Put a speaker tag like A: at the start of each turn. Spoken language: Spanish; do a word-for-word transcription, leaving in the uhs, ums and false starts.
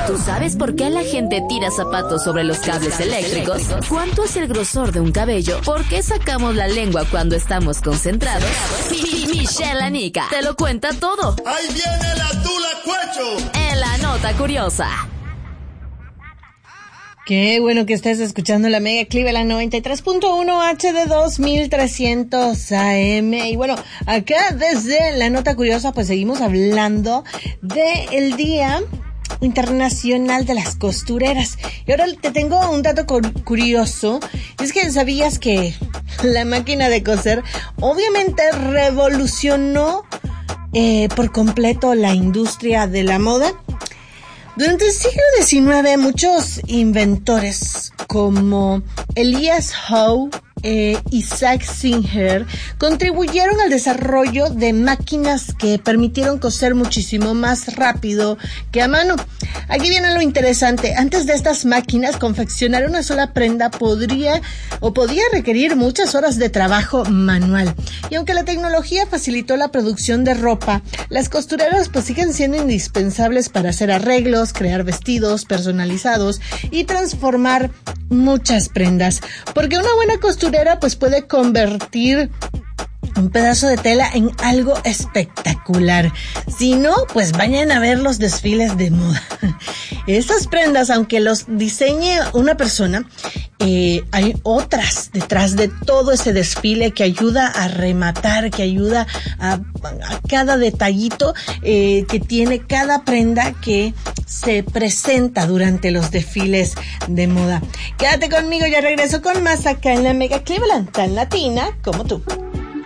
A: ¿Tú sabes por qué la gente tira zapatos sobre los cables eléctricos? ¿Cuánto es el grosor de un cabello? ¿Por qué sacamos la lengua cuando estamos concentrados? Michelle Anica te lo cuenta todo.
B: ¡Ahí viene la tula cuecho!
A: En la nota curiosa.
C: Qué bueno que estés escuchando la Mega Cleveland noventa y tres punto uno H D dos mil trescientos A M. Y bueno, acá desde la nota curiosa pues seguimos hablando del Día Internacional de las Costureras. Y ahora te tengo un dato curioso. Es que sabías que la máquina de coser obviamente revolucionó eh, por completo la industria de la moda. Durante el siglo diecinueve, muchos inventores como Elias Howe, eh, Isaac Singer contribuyeron al desarrollo de máquinas que permitieron coser muchísimo más rápido que a mano. Aquí viene lo interesante. Antes de estas máquinas, confeccionar una sola prenda podría o podía requerir muchas horas de trabajo manual. Y aunque la tecnología facilitó la producción de ropa, las costureras pues siguen siendo indispensables para hacer arreglos, crear vestidos personalizados y transformar muchas prendas. Porque una buena costurera pues puede convertir un pedazo de tela en algo espectacular. Si no, pues vayan a ver los desfiles de moda. Estas prendas, aunque los diseñe una persona, eh, hay otras detrás de todo ese desfile que ayuda a rematar, que ayuda a, a cada detallito eh, que tiene cada prenda que se presenta durante los desfiles de moda. Quédate conmigo, ya regreso con más acá en la Mega Cleveland, tan latina como tú.